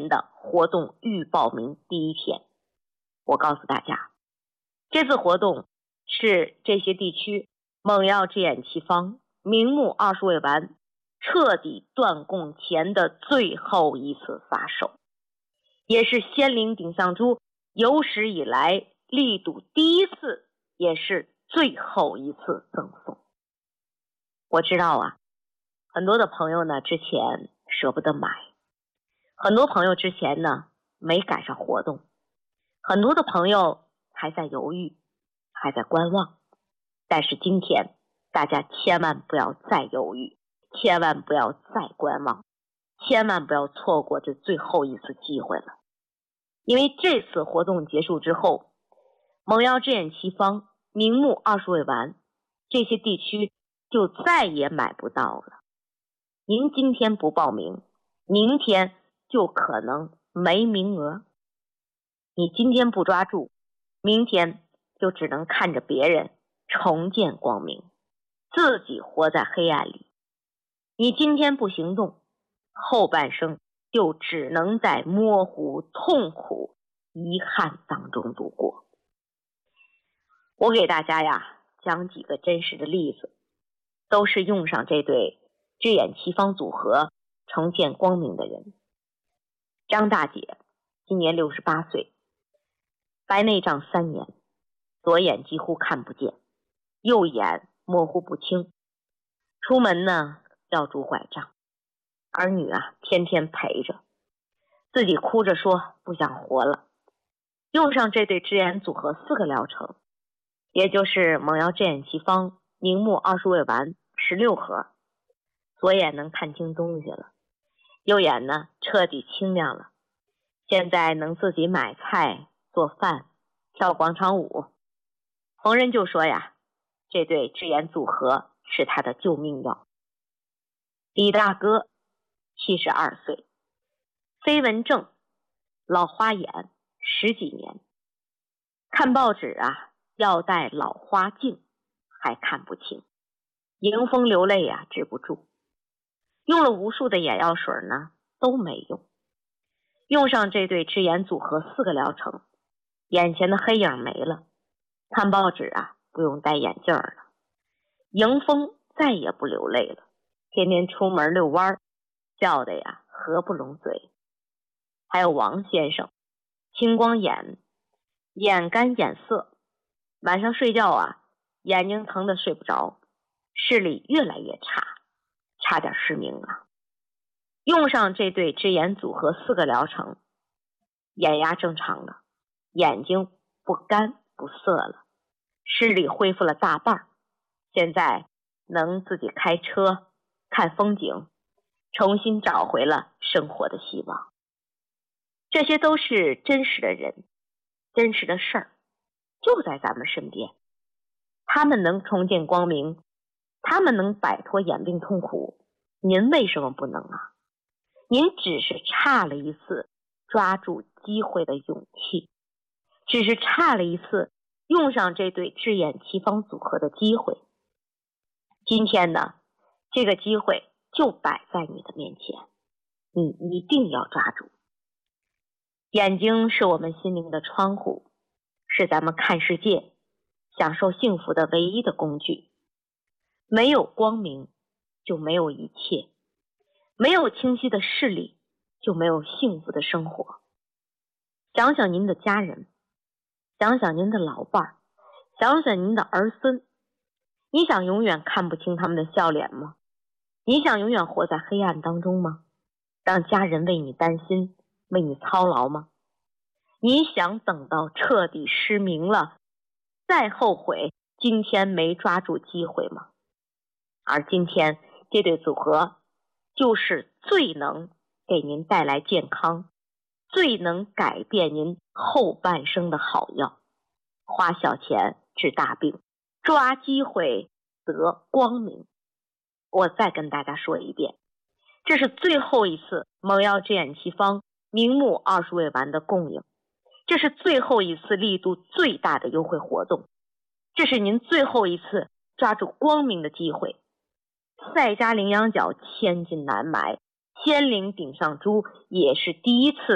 年的活动预报名第一天，我告诉大家，这次活动是这些地区猛药之眼齐方明目20味丸彻底断供前的最后一次发售，也是仙灵顶上珠有史以来力度第一次也是最后一次赠送。我知道啊，很多的朋友呢之前舍不得买，很多朋友之前呢没赶上活动，很多的朋友还在犹豫，还在观望。但是今天大家千万不要再犹豫，千万不要再观望，千万不要错过这最后一次机会了。因为这次活动结束之后，猛药之眼齐方明目20味丸这些地区就再也买不到了。您今天不报名，明天就可能没名额。你今天不抓住，明天就只能看着别人重见光明，自己活在黑暗里。你今天不行动，后半生就只能在模糊、痛苦、遗憾当中度过。我给大家呀讲几个真实的例子，都是用上这对之眼齐方组合重见光明的人。张大姐今年68岁，白内障3年，左眼几乎看不见，右眼模糊不清，出门呢要拄拐杖，儿女啊天天陪着，自己哭着说不想活了。用上这对之眼组合4个疗程，也就是猛药之眼齐方明目20味丸16盒，左眼能看清东西了，右眼呢彻底清亮了，现在能自己买菜做饭跳广场舞。逢人就说呀，这对之眼组合是他的救命药。李大哥72岁，飞蚊症老花眼10几年，看报纸啊要戴老花镜还看不清，迎风流泪啊止不住，用了无数的眼药水呢都没用。用上这对之眼组合4个疗程，眼前的黑影没了，看报纸啊不用戴眼镜了，迎风再也不流泪了，天天出门遛弯，笑得呀合不拢嘴。还有王先生，青光眼，眼干眼涩，晚上睡觉啊眼睛疼得睡不着，视力越来越差，差点失明了。用上这对之眼组合4个疗程，眼压正常了，眼睛不干不涩了，视力恢复了大半，现在能自己开车看风景，重新找回了生活的希望。这些都是真实的人，真实的事儿，就在咱们身边。他们能重见光明，他们能摆脱眼病痛苦，您为什么不能啊？您只是差了一次抓住机会的勇气，只是差了一次用上这对之眼齐方组合的机会。今天呢，这个机会就摆在你的面前，你一定要抓住。眼睛是我们心灵的窗户，是咱们看世界、享受幸福的唯一的工具。没有光明，就没有一切。没有清晰的视力，就没有幸福的生活。想想您的家人，想想您的老伴，想想您的儿孙，你想永远看不清他们的笑脸吗？你想永远活在黑暗当中吗？让家人为你担心，为你操劳吗？你想等到彻底失明了，再后悔今天没抓住机会吗？而今天这对组合就是最能给您带来健康，最能改变您后半生的好药。花小钱治大病，抓机会得光明。我再跟大家说一遍，这是最后一次猛药之眼齐方明目20味丸的供应，这是最后一次力度最大的优惠活动，这是您最后一次抓住光明的机会。赛嘉羚羊角千金难买，仙灵顶上珠也是第一次